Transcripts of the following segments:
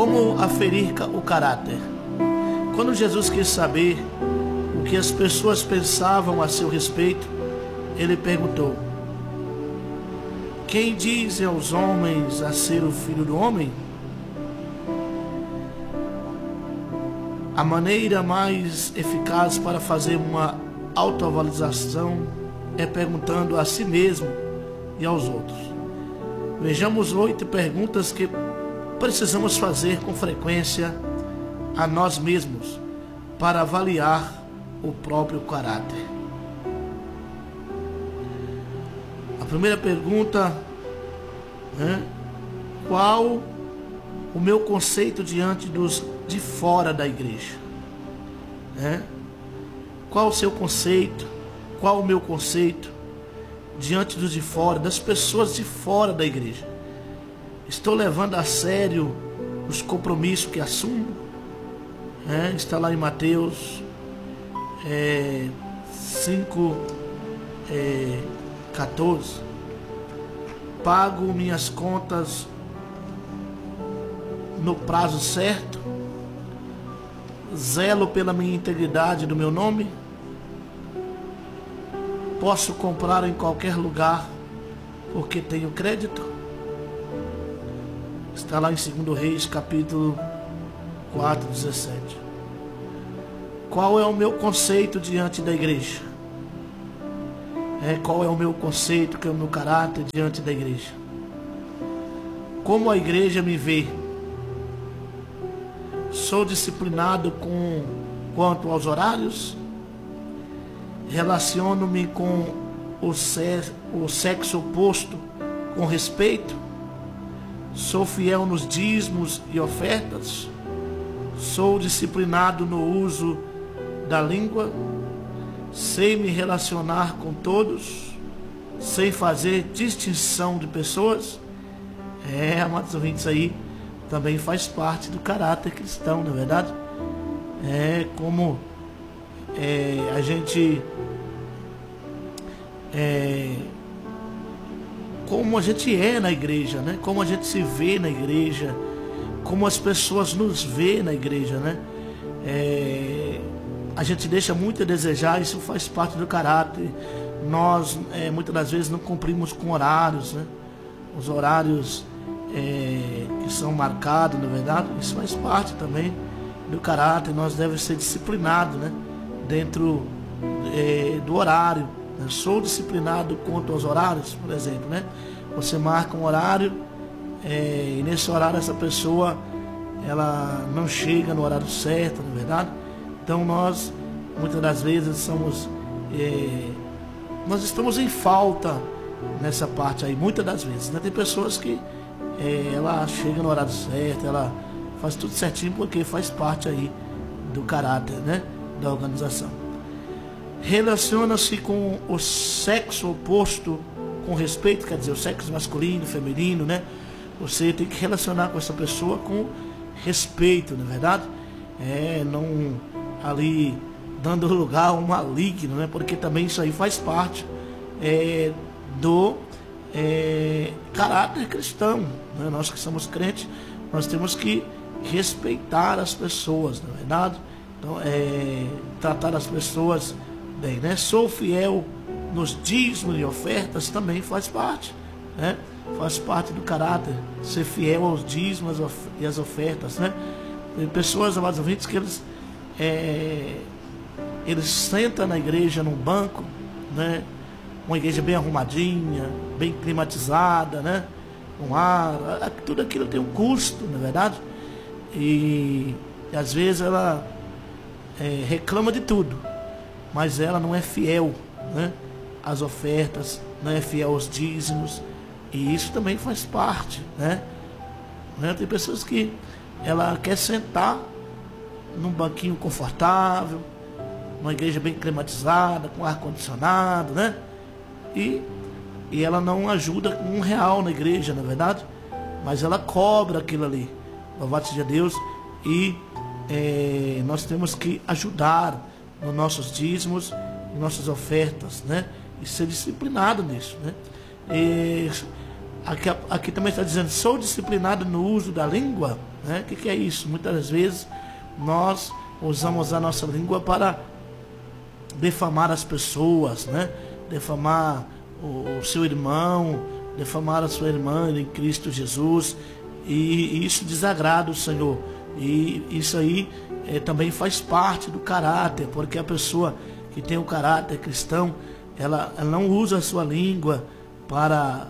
Como aferir o caráter? Quando Jesus quis saber o que as pessoas pensavam a seu respeito, ele perguntou: quem dizem aos homens a ser o Filho do Homem? A maneira mais eficaz para fazer uma autoavaliação é perguntando a si mesmo e aos outros. Vejamos 8 perguntas que precisamos fazer com frequência a nós mesmos para avaliar o próprio caráter. A primeira pergunta é: qual o meu conceito diante dos de fora da igreja? Qual o seu conceito? Qual o meu conceito diante dos de fora, das pessoas de fora da igreja? Estou levando a sério os compromissos que assumo? Está lá em Mateus 5:14. Pago minhas contas no prazo certo? Zelo pela minha integridade do meu nome? Posso comprar em qualquer lugar porque tenho crédito? Está lá em 2 Reis, capítulo 4:17. Qual é o meu conceito diante da igreja? Qual é o meu conceito, que é o meu caráter diante da igreja? Como a igreja me vê? Sou disciplinado quanto aos horários? Relaciono-me com o sexo oposto com respeito? Sou fiel nos dízimos e ofertas? Sou disciplinado no uso da língua? Sei me relacionar com todos? Sei fazer distinção de pessoas? Amados ouvintes, aí também faz parte do caráter cristão, não é verdade? Como a gente como a gente é na igreja, né? Como a gente se vê na igreja, como as pessoas nos vê na igreja, né? A gente deixa muito a desejar, isso faz parte do caráter. Nós muitas das vezes não cumprimos com horários, né? Os horários que são marcados, na verdade, isso faz parte também do caráter. Nós devemos ser disciplinados, né? Dentro do horário. Eu sou disciplinado quanto aos horários, por exemplo, né? Você marca um horário e nesse horário essa pessoa ela não chega no horário certo, não é verdade? Então nós muitas das vezes nós estamos em falta nessa parte aí, muitas das vezes, né? Tem pessoas que ela chega no horário certo, ela faz tudo certinho porque faz parte aí do caráter, né? Da organização. Relaciona-se com o sexo oposto com respeito, quer dizer, o sexo masculino, feminino, né? Você tem que relacionar com essa pessoa com respeito, não é verdade? Não ali dando lugar ao maligno, né? Porque também isso aí faz parte do caráter cristão, né? Nós que somos crentes, nós temos que respeitar as pessoas, não é verdade? Então, tratar as pessoas bem, né? Sou fiel nos dízimos e ofertas, também faz parte, né? Faz parte do caráter, ser fiel aos dízimos e às ofertas, né? Tem pessoas, amados ouvintes, que eles sentam na igreja num banco, né? Uma igreja bem arrumadinha, bem climatizada, né? Com ar, tudo aquilo tem um custo, não é verdade? E às vezes ela reclama de tudo, mas ela não é fiel, né? Às ofertas, não é fiel aos dízimos, e isso também faz parte, né? Tem pessoas que ela quer sentar num banquinho confortável, numa igreja bem climatizada, com ar-condicionado, né? E ela não ajuda com R$1 na igreja, na verdade, mas ela cobra aquilo ali. Louvado seja Deus. E nós temos que ajudar nos nossos dízimos, nas nossas ofertas, né? E ser disciplinado nisso, né? aqui também está dizendo, sou disciplinado no uso da língua, né? O que é isso? Muitas vezes nós usamos a nossa língua para defamar as pessoas, né? Defamar o seu irmão, defamar a sua irmã em Cristo Jesus, e isso desagrada o Senhor, e isso aí também faz parte do caráter, porque a pessoa que tem o caráter cristão, ela não usa a sua língua para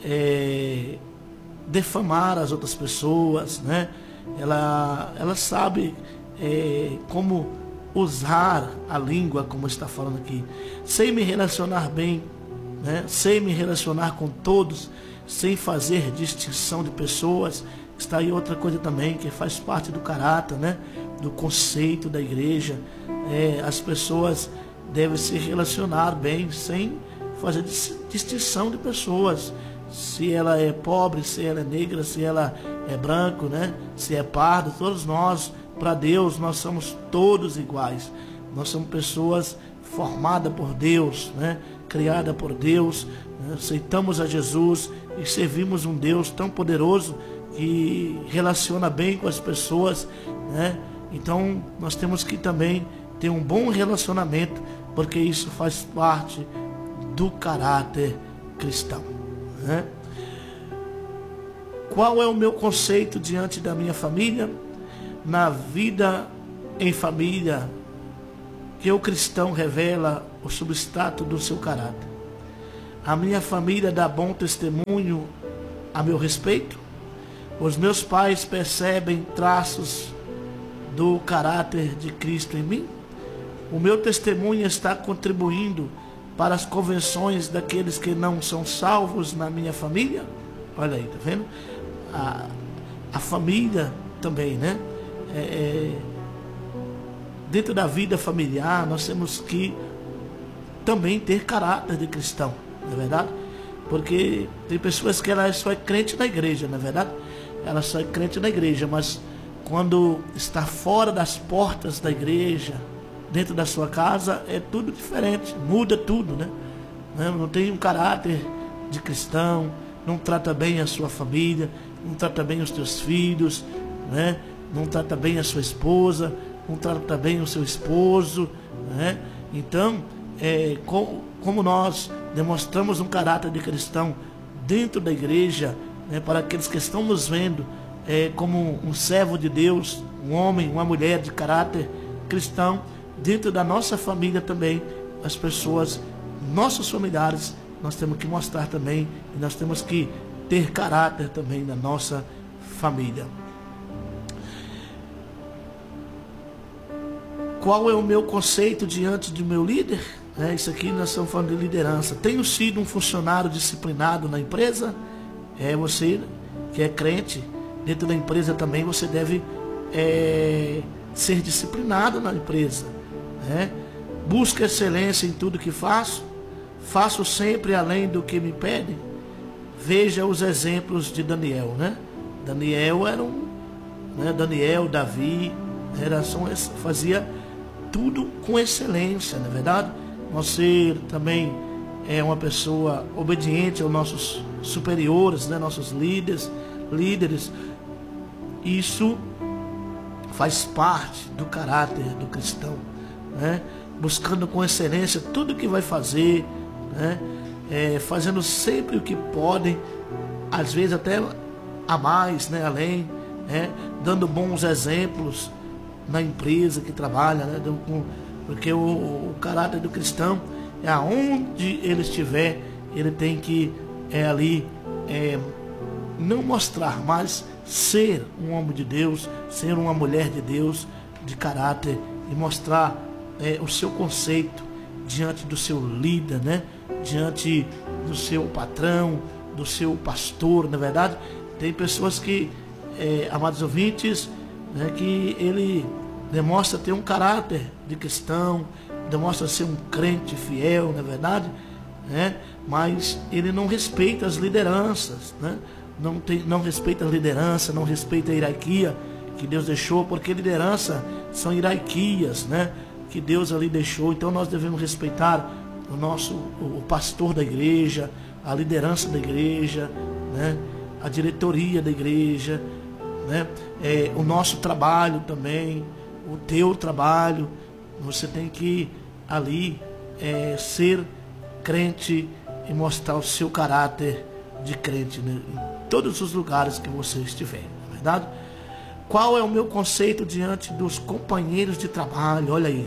defamar as outras pessoas, né? Ela sabe como usar a língua, como está falando aqui. Sei me relacionar bem, né? Sei me relacionar com todos, sem fazer distinção de pessoas. Está aí outra coisa também que faz parte do caráter, né? Do conceito da igreja. As pessoas devem se relacionar bem, sem fazer distinção de pessoas. Se ela é pobre, se ela é negra, se ela é branco, né? Se é pardo, todos nós, para Deus, nós somos todos iguais. Nós somos pessoas formadas por Deus, né? Criadas por Deus, né? Aceitamos a Jesus e servimos um Deus tão poderoso que relaciona bem com as pessoas, né? Então nós temos que também ter um bom relacionamento, porque isso faz parte do caráter cristão, né? Qual é o meu conceito diante da minha família? Na vida em família, que o cristão revela o substrato do seu caráter. A minha família dá bom testemunho a meu respeito. Os meus pais percebem traços do caráter de Cristo em mim. O meu testemunho está contribuindo para as convenções daqueles que não são salvos na minha família. Olha aí, tá vendo? A família também, né? Dentro da vida familiar, nós temos que também ter caráter de cristão, não é verdade? Porque tem pessoas que ela só é crente na igreja, não é verdade? Ela só é crente na igreja, mas quando está fora das portas da igreja, dentro da sua casa, é tudo diferente, muda tudo, né? Não tem um caráter de cristão, não trata bem a sua família, não trata bem os teus filhos, né? Não trata bem a sua esposa, não trata bem o seu esposo, né? Então, como nós demonstramos um caráter de cristão dentro da igreja, né, para aqueles que estão nos vendo como um servo de Deus, um homem, uma mulher de caráter cristão, dentro da nossa família também, as pessoas, nossos familiares, nós temos que mostrar também, e nós temos que ter caráter também na nossa família. Qual é o meu conceito diante do meu líder? Isso aqui nós estamos falando de liderança. Tenho sido um funcionário disciplinado na empresa? Você que é crente, dentro da empresa também você deve ser disciplinado na empresa, né? Busco excelência em tudo que faço. Faço sempre além do que me pedem. Veja os exemplos de Daniel, né? Daniel era Daniel, Davi, fazia tudo com excelência, não é verdade? Você também é uma pessoa obediente aos nossos superiores, né? Nossos líderes. Isso faz parte do caráter do cristão, né? Buscando com excelência tudo que vai fazer, né? Fazendo sempre o que podem, às vezes até a mais, né? Além, né? Dando bons exemplos na empresa que trabalha, né? Porque o caráter do cristão é aonde ele estiver, ele tem que ali não mostrar, mas ser um homem de Deus, ser uma mulher de Deus de caráter, e mostrar o seu conceito diante do seu líder, né? Diante do seu patrão, do seu pastor, na verdade. Tem pessoas que, amados ouvintes, né, que ele demonstra ter um caráter de cristão, demonstra ser um crente fiel, na verdade, né? Mas ele não respeita as lideranças, né? Não respeita a liderança, não respeita a hierarquia que Deus deixou, porque liderança são hierarquias, né? Que Deus ali deixou. Então nós devemos respeitar o pastor da igreja, a liderança da igreja, né? A diretoria da igreja, né? O nosso trabalho também, o teu trabalho. Você tem que ali ser crente e mostrar o seu caráter de crente, né? Em todos os lugares que você estiver, não é verdade? Qual é o meu conceito diante dos companheiros de trabalho? Olha aí,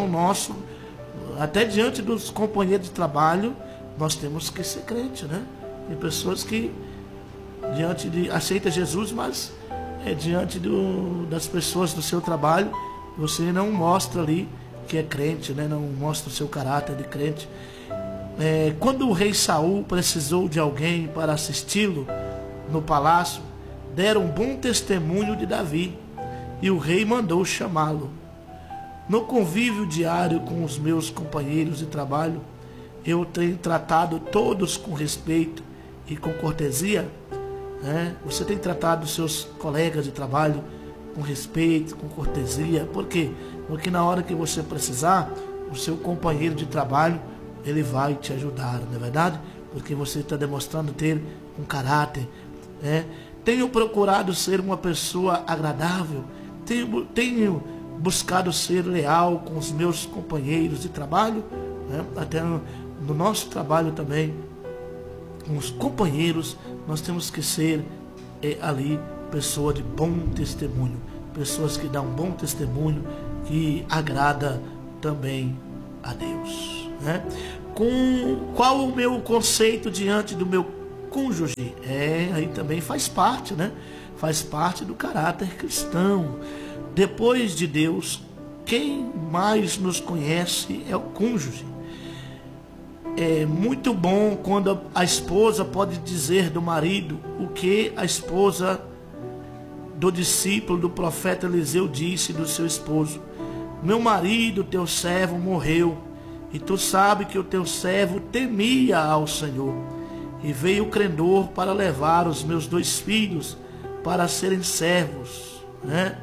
até diante dos companheiros de trabalho, nós temos que ser crente, né? Tem pessoas que aceita Jesus, mas diante das pessoas do seu trabalho, você não mostra ali que é crente, né? Não mostra o seu caráter de crente. Quando o rei Saul precisou de alguém para assisti-lo no palácio, deram um bom testemunho de Davi, e o rei mandou chamá-lo. No convívio diário com os meus companheiros de trabalho, eu tenho tratado todos com respeito e com cortesia, né? Você tem tratado seus colegas de trabalho com respeito, com cortesia. Por quê? Porque na hora que você precisar, o seu companheiro de trabalho, ele vai te ajudar, não é verdade? Porque você está demonstrando ter um caráter, né? Tenho procurado ser uma pessoa agradável, tenho buscado ser leal com os meus companheiros de trabalho, né? Até no nosso trabalho também, com os companheiros, nós temos que ser ali pessoa de bom testemunho, pessoas que dão um bom testemunho, que agrada também a Deus, né? Qual o meu conceito diante do meu cônjuge? Aí também faz parte, né? Faz parte do caráter cristão. Depois de Deus, quem mais nos conhece é o cônjuge. É muito bom quando a esposa pode dizer do marido o que a esposa do discípulo do profeta Eliseu disse do seu esposo: meu marido, teu servo, morreu, e tu sabes que o teu servo temia ao Senhor, e veio o credor para levar os meus 2 filhos para serem servos, né?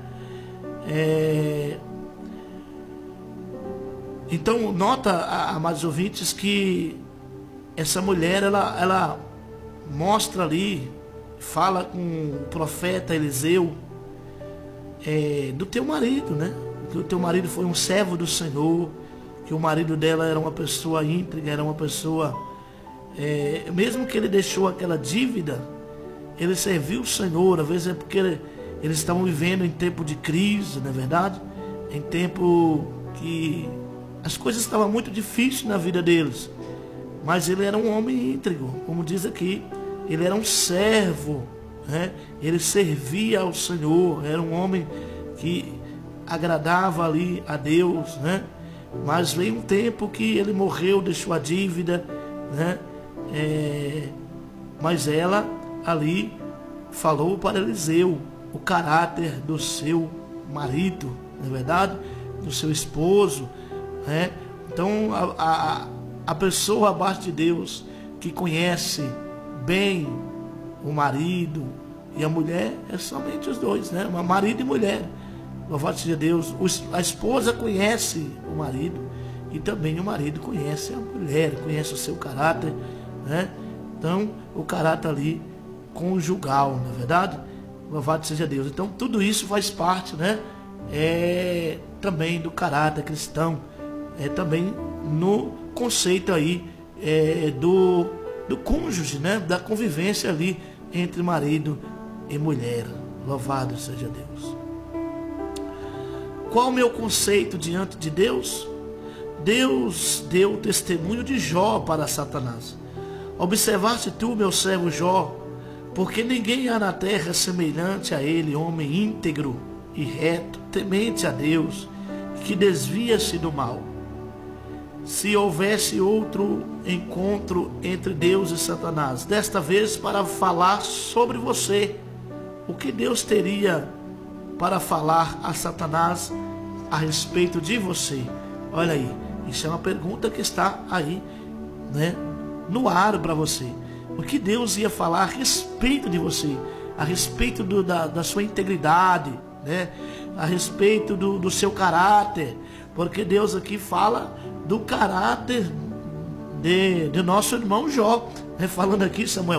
Então nota, amados ouvintes, que essa mulher ela mostra ali, fala com o profeta Eliseu do teu marido, né? Que o teu marido foi um servo do Senhor, que o marido dela era uma pessoa íntegra, era uma pessoa, mesmo que ele deixou aquela dívida, ele serviu o Senhor. Às vezes é porque eles estavam vivendo em tempo de crise, não é verdade? Em tempo que as coisas estavam muito difíceis na vida deles, mas ele era um homem íntegro, como diz aqui. Ele era um servo, né? Ele servia ao Senhor, era um homem que agradava ali a Deus, né? Mas veio um tempo que ele morreu, deixou a dívida, né? Mas ela ali falou para Eliseu o caráter do seu marido, não é verdade? Do seu esposo, né? Então a pessoa abaixo de Deus, que conhece bem o marido e a mulher, é somente os dois, né? Marido e mulher. Louvado seja Deus. A esposa conhece o marido, e também o marido conhece a mulher, conhece o seu caráter, né? Então o caráter ali conjugal, não é verdade? Louvado seja Deus. Então tudo isso faz parte, né? Também do caráter cristão, também no conceito aí do cônjuge, né? Da convivência ali entre marido e mulher. Louvado seja Deus. Qual o meu conceito diante de Deus? Deus deu testemunho de Jó para Satanás. Observaste tu, meu servo Jó, porque ninguém há na terra semelhante a ele, homem íntegro e reto, temente a Deus, que desvia-se do mal. Se houvesse outro encontro entre Deus e Satanás, desta vez para falar sobre você, o que Deus teria para falar a Satanás a respeito de você? Olha aí, isso é uma pergunta que está aí, né, no ar para você. O que Deus ia falar a respeito de você, a respeito da sua integridade, né, a respeito do seu caráter, porque Deus aqui fala do caráter de nosso irmão Jó, né? Falando aqui, Samuel,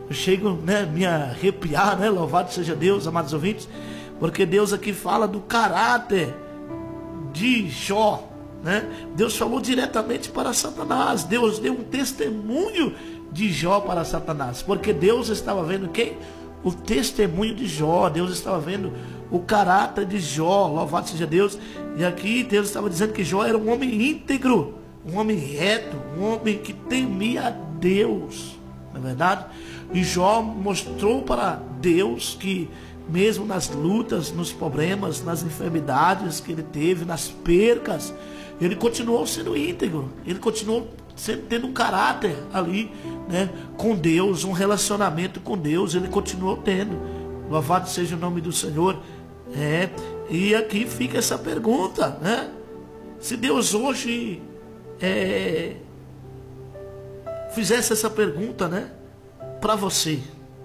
eu chego, né, me arrepiar, né? Louvado seja Deus, amados ouvintes, porque Deus aqui fala do caráter de Jó, né? Deus falou diretamente para Satanás. Deus deu um testemunho de Jó para Satanás, porque Deus estava vendo quem? O testemunho de Jó. Deus estava vendo o caráter de Jó, louvado seja Deus. E aqui Deus estava dizendo que Jó era um homem íntegro, um homem reto, um homem que temia a Deus, não é verdade? E Jó mostrou para Deus que mesmo nas lutas, nos problemas, nas enfermidades que ele teve, nas percas, ele continuou sendo íntegro, ele continuou tendo um caráter ali, né, com Deus, um relacionamento com Deus, ele continuou tendo. Louvado seja o nome do Senhor. E aqui fica essa pergunta, né? Se Deus hoje fizesse essa pergunta, né, para você,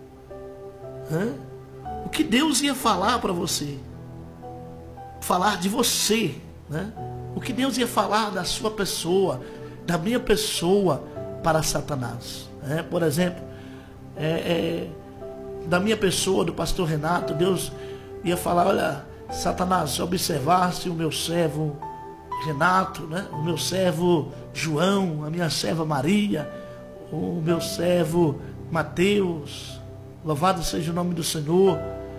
o que Deus ia falar para você? Falar de você, né? O que Deus ia falar da sua pessoa, da minha pessoa para Satanás, né? Por exemplo, da minha pessoa, do pastor Renato, Deus ia falar: olha, Satanás, se observasse o meu servo Renato, né? O meu servo João, a minha serva Maria, o meu servo Mateus, louvado seja o nome do Senhor.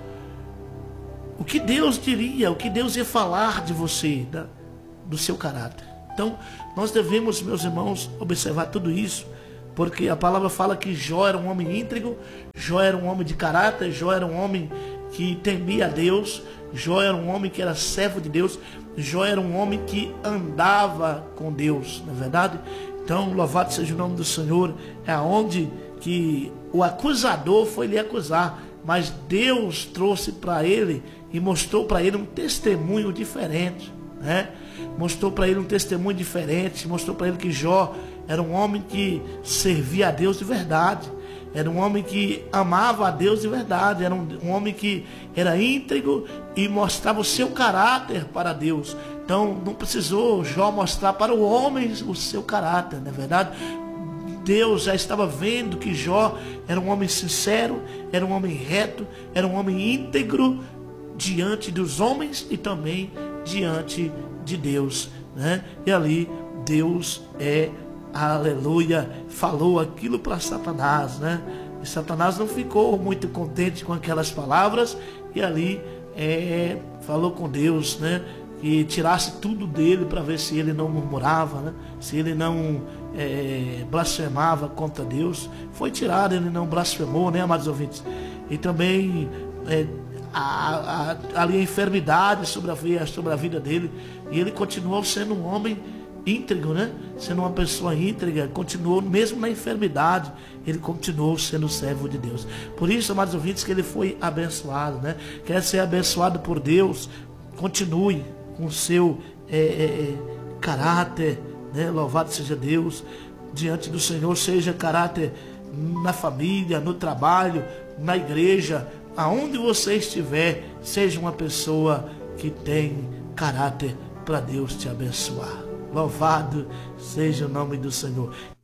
O que Deus diria, o que Deus ia falar de você, do seu caráter. Então, nós devemos, meus irmãos, observar tudo isso, porque a palavra fala que Jó era um homem íntegro, Jó era um homem de caráter, Jó era um homem que temia a Deus, Jó era um homem que era servo de Deus, Jó era um homem que andava com Deus, não é verdade? Então, louvado seja o nome do Senhor. É onde que o acusador foi lhe acusar, mas Deus trouxe para ele e mostrou para ele um testemunho diferente, né? Mostrou para ele um testemunho diferente, mostrou para ele que Jó era um homem que servia a Deus de verdade, era um homem que amava a Deus de verdade, era um homem que era íntegro e mostrava o seu caráter para Deus. Então não precisou Jó mostrar para o homem o seu caráter, não é verdade? Deus já estava vendo que Jó era um homem sincero, era um homem reto, era um homem íntegro diante dos homens e também diante de Deus, né? E ali Deus aleluia, falou aquilo para Satanás, né? E Satanás não ficou muito contente com aquelas palavras e ali falou com Deus, né? Que tirasse tudo dele para ver se ele não murmurava, né? Se ele não blasfemava contra Deus. Foi tirado, ele não blasfemou, né, amados ouvintes? E também ali a enfermidade sobre a vida dele, e ele continuou sendo um homem íntegro, né? Sendo uma pessoa íntegra, continuou mesmo na enfermidade, ele continuou sendo servo de Deus. Por isso, amados ouvintes, que ele foi abençoado, né? Quer ser abençoado por Deus, continue com o seu caráter, né? Louvado seja Deus diante do Senhor, seja caráter na família, no trabalho, na igreja, aonde você estiver, seja uma pessoa que tem caráter para Deus te abençoar. Louvado seja o nome do Senhor.